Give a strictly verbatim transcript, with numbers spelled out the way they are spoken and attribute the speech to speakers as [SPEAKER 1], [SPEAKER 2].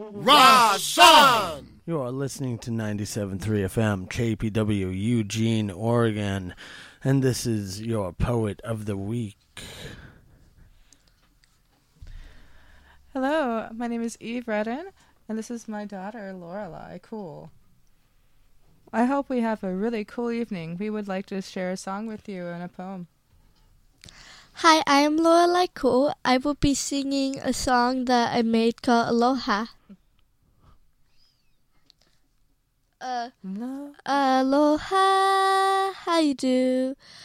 [SPEAKER 1] Rashan!
[SPEAKER 2] You are listening to ninety-seven point three F M, K P W, Eugene, Oregon. And this is your Poet of the Week.
[SPEAKER 3] Hello, my name is Eve Redden, and this is my daughter, Lorelai. Cool. I hope we have a really cool evening. We would like to share a song with you and a poem.
[SPEAKER 4] Hi, I am Lorelai Cool. I will be singing a song that I made called Aloha. Uh,
[SPEAKER 3] No.
[SPEAKER 4] Aloha, how you do?